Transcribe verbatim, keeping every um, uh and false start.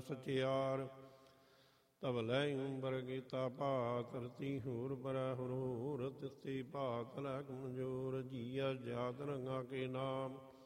ਸਚਿਆਰ। ਤਵਲੇ ਉਂਬਰ ਕੀਤਾ ਭਾਤ ਰਤੀ ਹੂਰ ਬਰੈ ਹੁਰ ਹੂਰ ਤਿਸਤੀ ਭਾਤ ਲੈ ਕਮਜੋਰ। ਜੀਅ ਜਾਤ ਰੰਗਾ ਕੇ ਨਾਮ